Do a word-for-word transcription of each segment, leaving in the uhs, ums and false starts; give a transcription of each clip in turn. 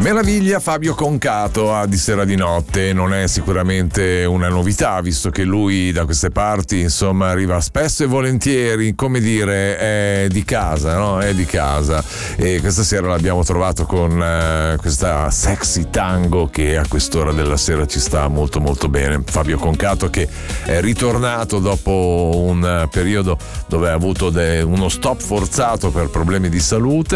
Meraviglia Fabio Concato a Di Sera di Notte. Non è sicuramente una novità, visto che lui da queste parti insomma arriva spesso e volentieri, come dire, è di casa, no? È di casa. E questa sera l'abbiamo trovato con uh, questa sexy tango che a quest'ora della sera ci sta molto molto bene. Fabio Concato che è ritornato dopo un periodo dove ha avuto de- uno stop forzato per problemi di salute,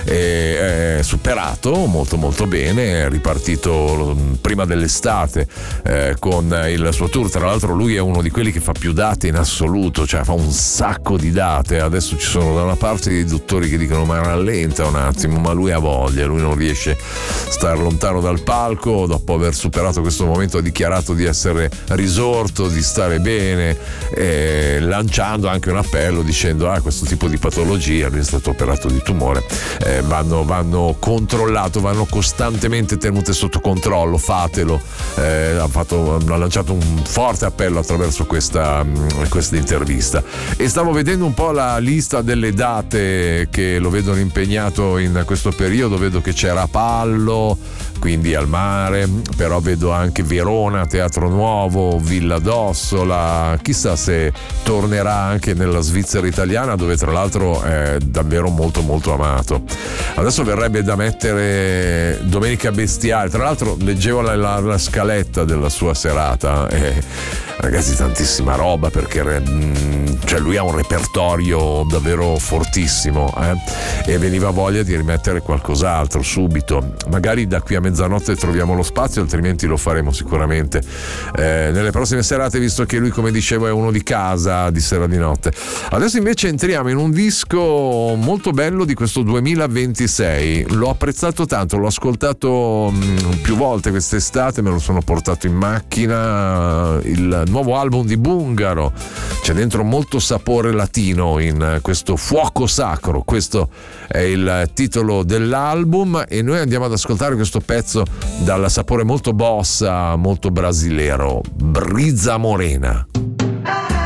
e è superato molto molto bene, è ripartito prima dell'estate eh, con il suo tour. Tra l'altro lui è uno di quelli che fa più date in assoluto, cioè fa un sacco di date. Adesso ci sono da una parte dei dottori che dicono ma rallenta un attimo, ma lui ha voglia, lui non riesce a stare lontano dal palco. Dopo aver superato questo momento ha dichiarato di essere risorto, di stare bene, eh, lanciando anche un appello dicendo ah questo tipo di patologia, lui è stato operato di tumore, eh, vanno, vanno controllato, vanno costantemente tenute sotto controllo, fatelo. Eh, ha, fatto, ha lanciato un forte appello attraverso questa, questa intervista. E stavo vedendo un po' la lista delle date che lo vedono impegnato in questo periodo. Vedo che c'è Rapallo, quindi al mare, però vedo anche Verona, Teatro Nuovo, Villa d'Ossola. Chissà se tornerà anche nella Svizzera italiana, dove tra l'altro è davvero molto molto amato. Adesso verrebbe da mettere Domenica Bestiale. Tra l'altro leggevo la, la, la scaletta della sua serata e ragazzi tantissima roba, perché mh, cioè lui ha un repertorio davvero fortissimo, eh? E veniva voglia di rimettere qualcos'altro subito. Magari da qui a mezzanotte troviamo lo spazio, altrimenti lo faremo sicuramente eh, nelle prossime serate, visto che lui, come dicevo, è uno di casa Di Sera di Notte. Adesso invece entriamo in un disco molto bello di questo duemilaventisei. L'ho apprezzato tanto, l'ho ascoltato mh, più volte quest'estate, me lo sono portato in macchina. Il nuovo album di Bungaro, c'è dentro molto sapore latino in questo Fuoco Sacro. Questo è il titolo dell'album e noi andiamo ad ascoltare questo pezzo dal sapore molto bossa, molto brasilero, Brisa Morena.